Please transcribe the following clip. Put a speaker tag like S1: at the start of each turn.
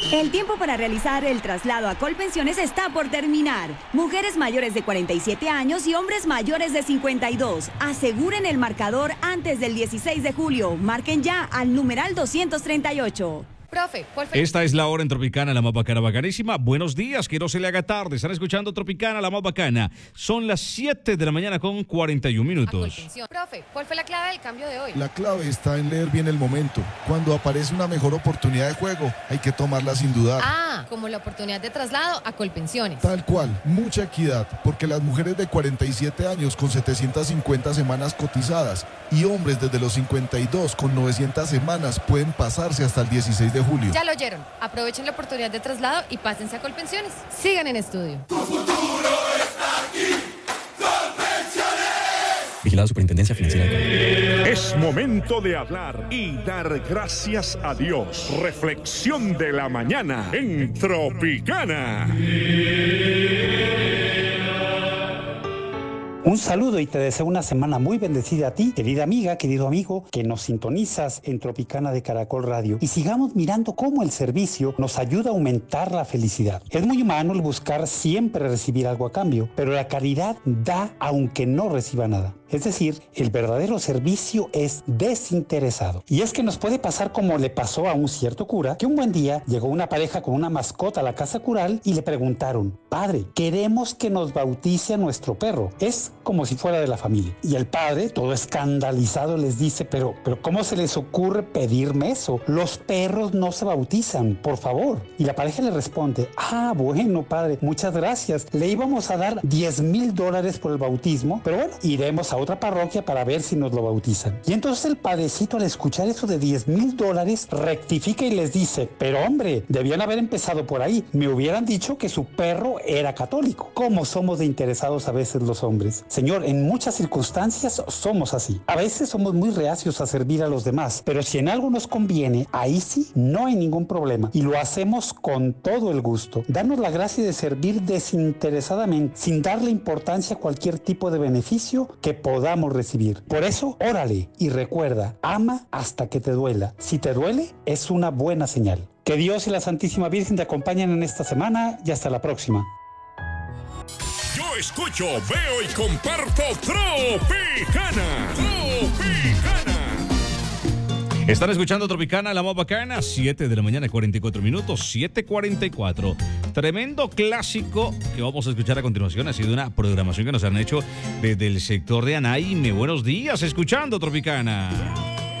S1: El tiempo para realizar el traslado a Colpensiones está por terminar. Mujeres mayores de 47 años y hombres mayores de 52. Aseguren el marcador antes del 16 de julio. Marquen ya al numeral 238.
S2: Profe, por favor.
S3: Esta es la hora en Tropicana, la más bacana, bacanísima. Buenos días, que no se le haga tarde. Están escuchando Tropicana, la más bacana. Son las 7 de la mañana con 41 minutos.
S2: Profe, ¿cuál fue la clave del cambio de hoy?
S4: La clave está en leer bien el momento. Cuando aparece una mejor oportunidad de juego, hay que tomarla sin dudar.
S2: Como la oportunidad de traslado a Colpensiones.
S4: Tal cual, mucha equidad, porque las mujeres de 47 años con 750 semanas cotizadas y hombres desde los 52 con 900 semanas pueden pasarse hasta el 16 de julio.
S2: Ya lo oyeron. Aprovechen la oportunidad de traslado y pásense a Colpensiones. Sigan en estudio.
S5: Tu futuro está aquí. Colpensiones.
S6: Vigilado Superintendencia Financiera de Colombia.
S7: Es momento de hablar y dar gracias a Dios. Reflexión de la mañana en Tropicana.
S8: Un saludo y te deseo una semana muy bendecida a ti, querida amiga, querido amigo, que nos sintonizas en Tropicana de Caracol Radio. Y sigamos mirando cómo el servicio nos ayuda a aumentar la felicidad. Es muy humano el buscar siempre recibir algo a cambio, pero la caridad da aunque no reciba nada. Es decir, el verdadero servicio es desinteresado. Y es que nos puede pasar como le pasó a un cierto cura, que un buen día llegó una pareja con una mascota a la casa cural y le preguntaron: padre, queremos que nos bautice a nuestro perro. Es como si fuera de la familia. Y el padre, todo escandalizado, les dice: pero ¿cómo se les ocurre pedirme eso? Los perros no se bautizan, por favor. Y la pareja le responde: bueno, padre, muchas gracias. Le íbamos a dar $10,000 por el bautismo, pero bueno, iremos a otra parroquia para ver si nos lo bautizan. Y entonces el padrecito, al escuchar eso de $10,000, rectifica y les dice: pero hombre, debían haber empezado por ahí. Me hubieran dicho que su perro era católico. ¿Cómo somos de interesados a veces los hombres? Señor, en muchas circunstancias somos así. A veces somos muy reacios a servir a los demás, pero si en algo nos conviene, ahí sí no hay ningún problema y lo hacemos con todo el gusto. Danos la gracia de servir desinteresadamente, sin darle importancia a cualquier tipo de beneficio que podamos recibir. Por eso, órale y recuerda, ama hasta que te duela. Si te duele, es una buena señal. Que Dios y la Santísima Virgen te acompañen en esta semana y hasta la próxima.
S7: Yo escucho, veo y comparto Tropicana. Tropicana.
S3: Están escuchando Tropicana, la más bacana, 7 de la mañana, 44 minutos, 7:44. Tremendo clásico que vamos a escuchar a continuación. Ha sido una programación que nos han hecho desde el sector de Anaime. Buenos días, escuchando Tropicana.